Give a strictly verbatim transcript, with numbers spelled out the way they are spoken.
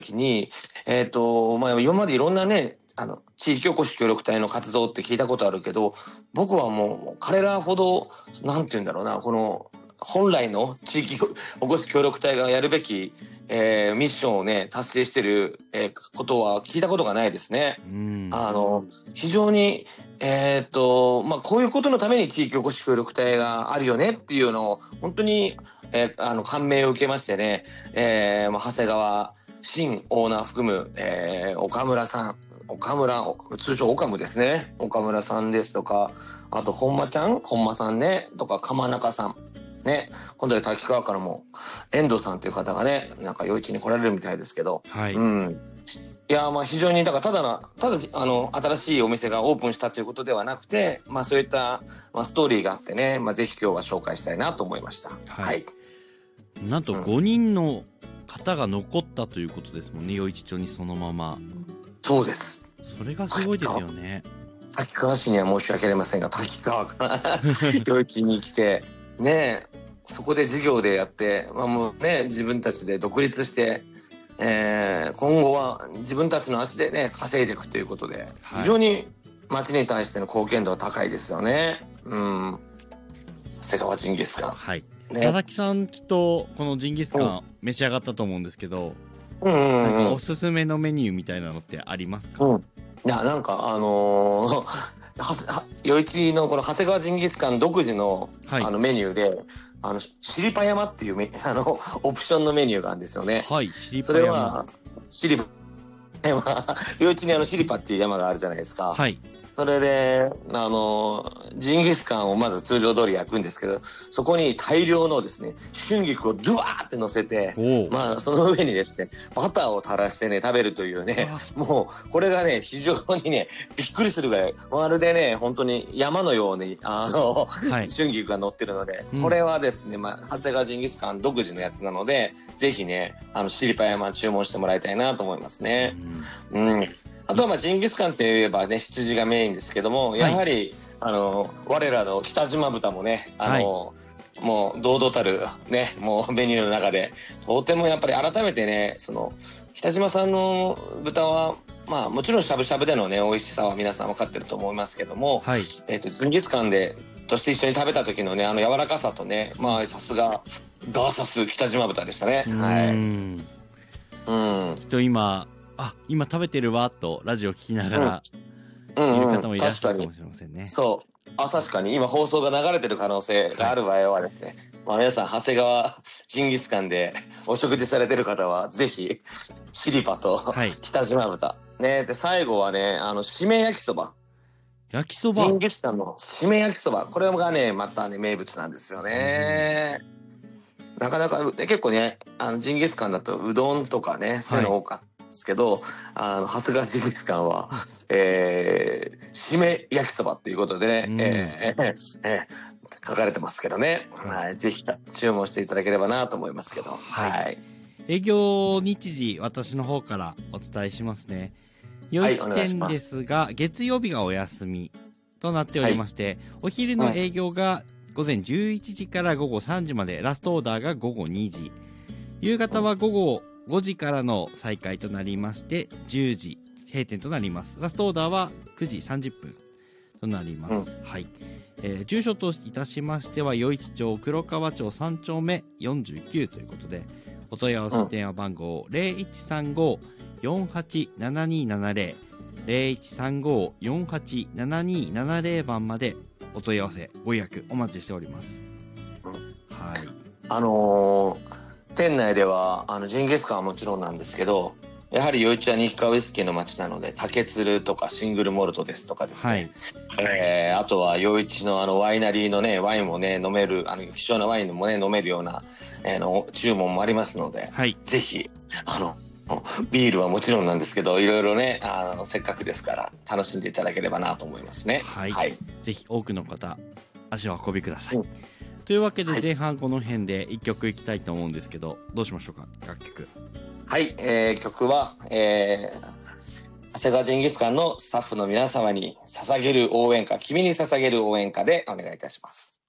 時に、えっと、まあ、今までいろんなね、あの、地域おこし協力隊の活動って聞いたことあるけど、僕はもう彼らほど、なんて言うんだろうな、この、本来の地域おこし協力隊がやるべき、えー、ミッションをね、達成してる、えー、ことは聞いたことがないですね。 うん、 あの、非常に、えーっと、まあ、こういうことのために地域おこし協力隊があるよねっていうのを、本当に、えー、あの、感銘を受けましてね、えー、まあ、長谷川新オーナー含む、えー、岡村さん、岡村、通称岡村ですね。岡村さんですとか、あと、本間ちゃん、本間さんね、とか、鎌中さん。ね、今度で滝川からも、遠藤さんという方がね、なんか余市に来られるみたいですけど、 はい。 うん。いや、まあ非常に、だからただの、ただ、あの、新しいお店がオープンしたということではなくて、まあそういった、まあストーリーがあってね、まあぜひ今日は紹介したいなと思いました。はい。はい、 なんとごにんの方が残ったということですもんね、余市町にそのまま。 そうです。 それがすごいですよね。 滝川市には申し訳ありませんが、滝川から余市に来て、ねえ、そこで事業でやって、まあもうね、自分たちで独立して、えー、今後は自分たちの足でね、稼いでいくということで、はい、非常に町に対しての貢献度は高いですよね。うん。長谷川ジンギスカン。 はい。ね、佐々木さんきっとこのジンギスカン召し上がったと思うんですけど、うんうんうん、なんかおすすめのメニューみたいなのってありますか？うん、 いや、なんかあのー余市のこの長谷川ジンギスカン独自の、はい、あのメニューで、あのシリパ山っていうメあのオプションのメニューがあるんですよね。 はい、シリパ山。それはシリパ山余市にあのシリパっていう山があるじゃないですか。 はい。 それであのジンギスカンをまず通常通り焼くんですけど、そこに大量のですね春菊をドゥワーって乗せて、まあその上にですねバターを垂らしてね食べるというね、もうこれがね非常にねびっくりするぐらいまるでね本当に山のようにあの、はい、春菊が乗ってるので、これはですね、まあ、長谷川ジンギスカン独自のやつなので、ぜひねあのシリパ山注文してもらいたいなと思いますね。うん、うん、あとはまあジンギスカンといえばね羊がメインですけども、やはり、はい、あの我らの北島豚もねあの、はい、もう堂々たるねもうメニューの中でとてもやっぱり改めてねその北島さんの豚はまあもちろんしゃぶしゃぶでのね美味しさは皆さん分かってると思いますけども、はい、えーとジンギスカンでとして一緒に食べた時のねあの柔らかさとねまあさすがガーサス北島豚でしたね。はい。うん。 きっと今あ今食べてるわとラジオ聞きながら、うん、いる方もいらっしゃるかもしれませんね。 そうあ確かに今放送が流れてる可能性がある場合はですね、はい、まあ、皆さん長谷川ジンギスカンでお食事されてる方はぜひシリパと北島豚、はい、ねで最後はねあの締め焼きそば焼きそばジンギスカンの締め焼きそば、これがねまたね名物なんですよね。なかなか結構ねあのジンギスカンだとうどんとかねそういうの多かった、はいですけど、あの長谷川ジンギスカンは、えー、締め焼きそばっていうことでね、うん、えーえーえー、書かれてますけどね、はい、ぜひ注文していただければなと思いますけど、はい、はい、 営業日時私の方からお伝えしますね。余市店ですが、はい、月曜日がお休みとなっておりまして、はい、お昼の営業が午前じゅういちじから午後さんじまで、ラストオーダーが午後にじ、夕方は午後ごじからの再開となりましてじゅうじ閉店となります。ラストオーダーはくじさんじゅっぷんとなります、うん、はい、えー、住所といたしましては余市町黒川町さんちょうめよんじゅうきゅうということで、お問い合わせ電話番号 ゼロいちさんご よんはちななにななゼロ ゼロいちさんご よんはちななにななゼロ番までお問い合わせご予約お待ちしております、 うん、はい。あのー店内ではあのジンギスカンはもちろんなんですけど、やはり余市は日課ウイスキーの街なので竹鶴とかシングルモルトですとかですね、はい、えー、あとは余市のあのワイナリーのねワインもね飲める、あの希少なワインもね飲めるような、えー、の注文もありますので、はい、ぜひあのビールはもちろんなんですけどいろいろねあのせっかくですから楽しんでいただければなと思いますね。 はい、はい、ぜひ多くの方足を運びください、うん、というわけで前半この辺でいっきょくいきたいと思うんですけど、どうしましょうか。楽曲、 はい、えー、曲は、えー、長谷川ジンギスカンのスタッフの皆様に捧げる応援歌、君に捧げる応援歌でお願いいたします。